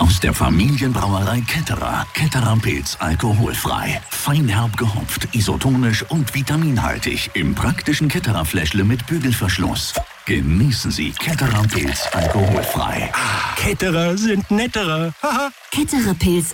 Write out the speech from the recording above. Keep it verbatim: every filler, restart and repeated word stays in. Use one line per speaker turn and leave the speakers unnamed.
Aus der Familienbrauerei Ketterer. Ketterer Pilz, alkoholfrei. Feinherb gehopft, isotonisch und vitaminhaltig. Im praktischen Ketterer Fläschle mit Bügelverschluss. Genießen Sie Ketterer Pilz, alkoholfrei.
Ketterer sind netterer.
Ketterer Pilz,